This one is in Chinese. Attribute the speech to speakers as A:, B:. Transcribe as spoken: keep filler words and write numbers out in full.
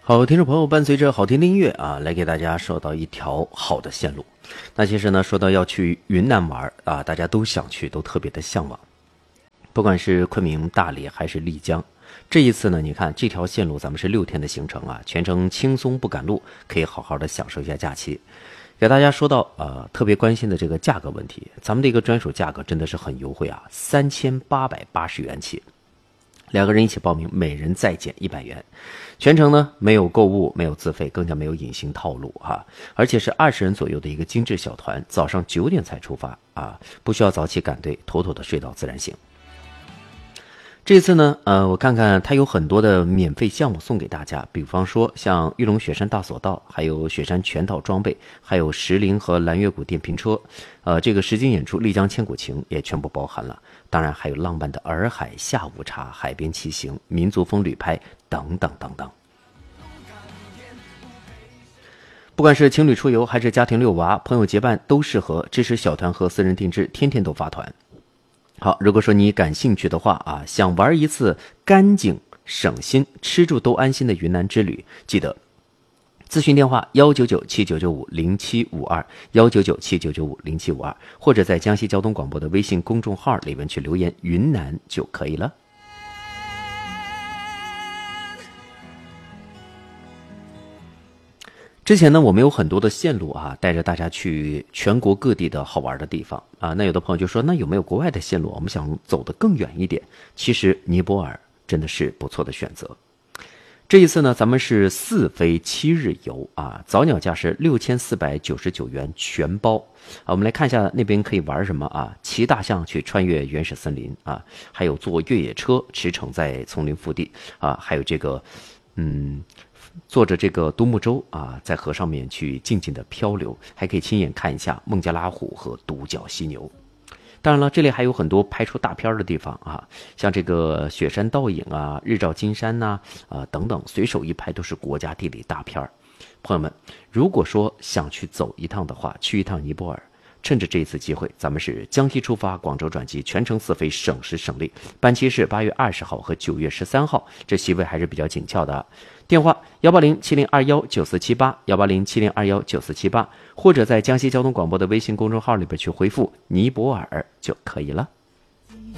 A: 好，听众朋友，伴随着好听的音乐啊，来给大家说到一条好的线路。那其实呢，说到要去云南玩啊，大家都想去，都特别的向往。不管是昆明、大理还是丽江，这一次呢，你看这条线路咱们是六天的行程啊，全程轻松不赶路，可以好好的享受一下假期。给大家说到呃特别关心的这个价格问题，咱们的一个专属价格真的是很优惠啊，三千八百八十元起。两个人一起报名，每人再减一百元，全程呢没有购物，没有自费，更加没有隐形套路哈，而且是二十人左右的一个精致小团，早上九点才出发啊，不需要早起赶队，妥妥的睡到自然醒。这次呢，呃，我看看它有很多的免费项目送给大家，比方说像玉龙雪山大索道，还有雪山全套装备，还有石林和蓝月谷电瓶车，呃，这个实景演出丽江千古情也全部包含了。当然还有浪漫的洱海下午茶、海边骑行、民族风旅拍等等等等。不管是情侣出游还是家庭遛娃、朋友结伴，都适合支持小团和私人定制，天天都发团。好，如果说你感兴趣的话啊，想玩一次干净省心、吃住都安心的云南之旅，记得咨询电话幺九九七九九五零七五二幺九九七九九五零七五二，或者在江西交通广播的微信公众号里面去留言云南就可以了。之前呢，我们有很多的线路啊，带着大家去全国各地的好玩的地方啊。那有的朋友就说，那有没有国外的线路？我们想走得更远一点。其实尼泊尔真的是不错的选择。这一次呢，咱们是四飞七日游啊，早鸟价是六千四百九十九元全包啊。我们来看一下那边可以玩什么啊？骑大象去穿越原始森林啊，还有坐越野车驰骋在丛林腹地啊，还有这个嗯。坐着这个独木舟啊，在河上面去静静的漂流，还可以亲眼看一下孟加拉虎和独角犀牛。当然了，这里还有很多拍出大片的地方啊，像这个雪山倒影啊、日照金山呐 啊, 啊等等，随手一拍都是国家地理大片。朋友们，如果说想去走一趟的话，去一趟尼泊尔，趁着这一次机会，咱们是江西出发，广州转机，全程四飞，省时省力。班期是八月二十号和九月十三号，这席位还是比较紧俏的啊。电话幺八零七零二幺九四七八幺八零七零二幺九四七八，或者在江西交通广播的微信公众号里边去回复尼泊尔就可以了。